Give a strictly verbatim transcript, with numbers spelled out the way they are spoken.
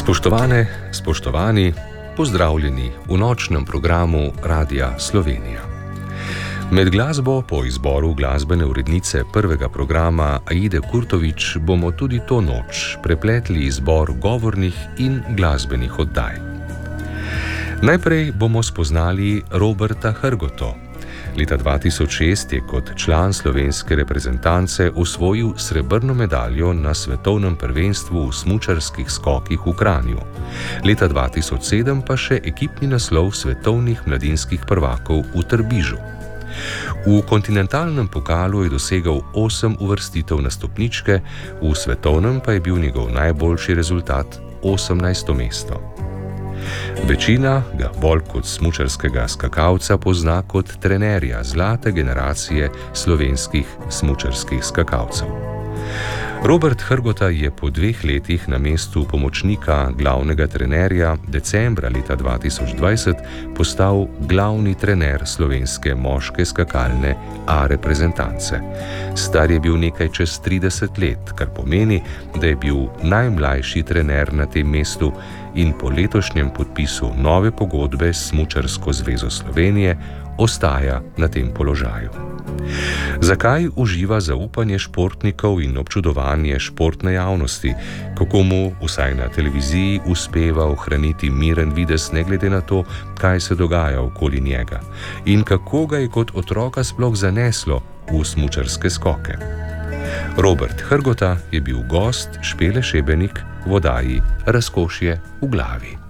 Spoštovane, spoštovani, pozdravljeni v nočnem programu Radia Slovenija. Med glasbo po izboru glasbene urednice prvega programa Aide Kurtovič bomo tudi to noč prepletli izbor govornih in glasbenih oddaj. Najprej bomo spoznali Roberta Hrgoto. Leta dva tisoč šest je kot član slovenske reprezentance osvojil srebrno medaljo na svetovnem prvenstvu v smučarskih skokih v Kranju. Leta dva tisoč sedem pa še ekipni naslov svetovnih mladinskih prvakov v Trbižu. V kontinentalnem pokalu je dosegal osem uvrstitev na stopničke, v svetovnem pa je bil njegov najboljši rezultat osemnajsto mesto. Večina ga bolj kot smučarskega skakalca pozna kot trenerja zlate generacije slovenskih smučarskih skakalcev. Robert Hrgota je po dveh letih na mestu pomočnika glavnega trenerja decembra leta dva tisoč dvajset postal glavni trener slovenske moške skakalne A reprezentance. Star je bil nekaj čez trideset let, kar pomeni, da je bil najmlajši trener na tem mestu in po letošnjem podpisu nove pogodbe s Smučarsko zvezo Slovenije ostaja na tem položaju. Zakaj uživa zaupanje športnikov in občudovanje športne javnosti? Kako mu, vsaj na televiziji, uspeva ohraniti miren videz ne glede na to, kaj se dogaja okoli njega? In kako ga je kot otroka sploh zaneslo v smučarske skoke? Robert Hrgota je bil gost Špele Šebenik v oddaji Razkošje v glavi.